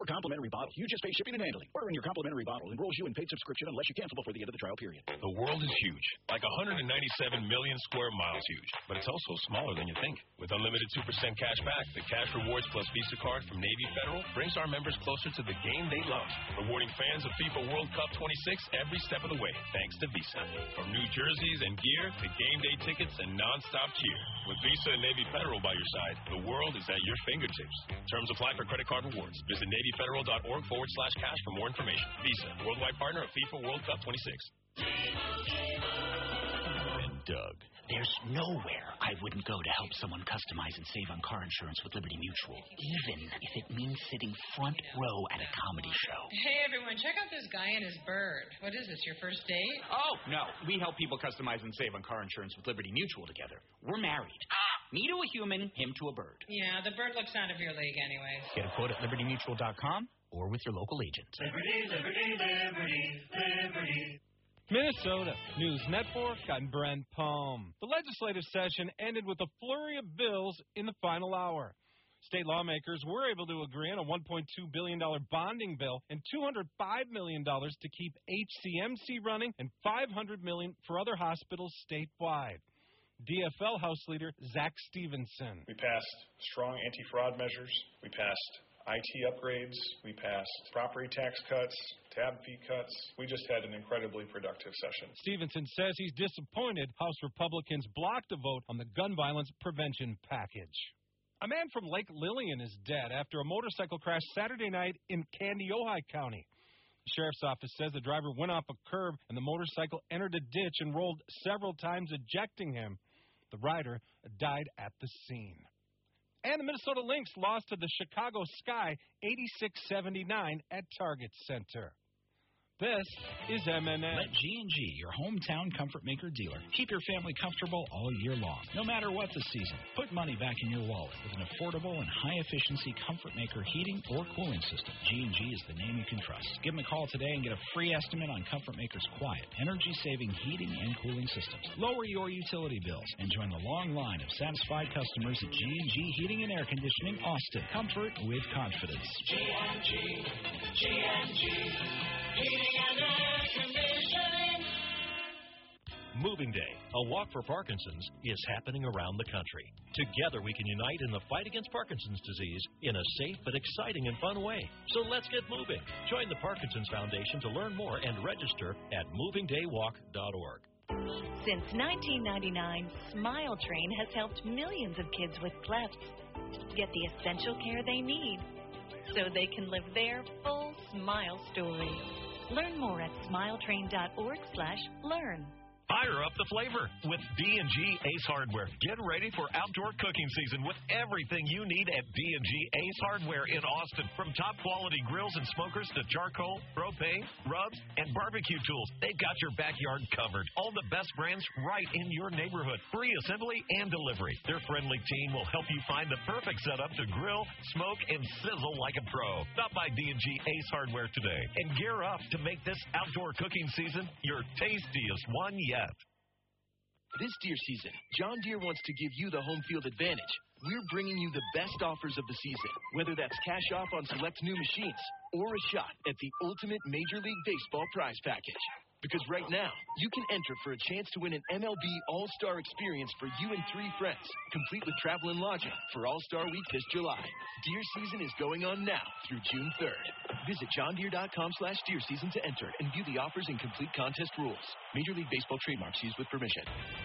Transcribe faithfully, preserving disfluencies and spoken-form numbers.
For complimentary bottle, you just pay shipping and handling. Ordering your complimentary bottle enrolls you in paid subscription unless you cancel before the end of the trial period. The world is huge, like one hundred ninety-seven million square miles huge, but it's also smaller than you think. With unlimited two percent cash back, the Cash Rewards Plus Visa card from Navy Federal brings our members closer to the game they love, rewarding fans of FIFA World Cup twenty-six every step of the way, thanks to Visa. From new jerseys and gear to game day tickets and non-stop cheer. With Visa and Navy Federal by your side, the world is at your fingertips. Terms apply for credit card rewards. Visit NavyFederal.org forward slash cash for more information. Visa, worldwide partner of FIFA World Cup twenty-six. And Doug. There's nowhere I wouldn't go to help someone customize and save on car insurance with Liberty Mutual, even if it means sitting front row at a comedy show. Hey, everyone, check out this guy and his bird. What is this, your first date? Oh, no. We help people customize and save on car insurance with Liberty Mutual together. We're married. Me to a human, him to a bird. Yeah, the bird looks out of your league anyways. Get a quote at Liberty Mutual dot com or with your local agent. Liberty, Liberty, Liberty, Liberty. Minnesota News Network. I'm Brent Palm. The legislative session ended with a flurry of bills in the final hour. State lawmakers were able to agree on a one point two billion dollars bonding bill and two hundred five million dollars to keep H C M C running and five hundred million dollars for other hospitals statewide. D F L House Leader Zach Stevenson. We passed strong anti-fraud measures. We passed I T upgrades. We passed property tax cuts, tab fee cuts. We just had an incredibly productive session. Stevenson says he's disappointed House Republicans blocked a vote on the gun violence prevention package. A man from Lake Lillian is dead after a motorcycle crash Saturday night in Candy, Ojai County. The sheriff's office says the driver went off a curb and the motorcycle entered a ditch and rolled several times, ejecting him. The rider died at the scene. And the Minnesota Lynx lost to the Chicago Sky eighty-six seventy-nine at Target Center. This is M N N. Let G and G, your hometown Comfort Maker dealer, keep your family comfortable all year long, no matter what the season. Put money back in your wallet with an affordable and high-efficiency Comfort Maker heating or cooling system. G and G is the name you can trust. Give them a call today and get a free estimate on Comfort Maker's quiet, energy-saving heating and cooling systems. Lower your utility bills and join the long line of satisfied customers at G and G Heating and Air Conditioning, Austin. Comfort with confidence. G and G, G and G. Heating and air conditioning. Moving Day, a walk for Parkinson's, is happening around the country. Together we can unite in the fight against Parkinson's disease in a safe but exciting and fun way. So let's get moving. Join the Parkinson's Foundation to learn more and register at moving day walk dot org. Since nineteen ninety-nine, Smile Train has helped millions of kids with clefts get the essential care they need so they can live their full smile story. Learn more at smile train dot org slash learn. Fire up the flavor with D and G Ace Hardware. Get ready for outdoor cooking season with everything you need at D and G Ace Hardware in Austin. From top quality grills and smokers to charcoal, propane, rubs, and barbecue tools, they've got your backyard covered. All the best brands right in your neighborhood. Free assembly and delivery. Their friendly team will help you find the perfect setup to grill, smoke, and sizzle like a pro. Stop by D and G Ace Hardware today and gear up to make this outdoor cooking season your tastiest one yet. This deer season, John Deere wants to give you the home field advantage. We're bringing you the best offers of the season, whether that's cash off on select new machines or a shot at the ultimate Major League Baseball prize package. Because right now, you can enter for a chance to win an M L B All-Star experience for you and three friends, complete with travel and lodging for All-Star Week this July. Deer season is going on now through June third. Visit john deere dot com slash deer season to enter and view the offers and complete contest rules. Major League Baseball trademarks used with permission.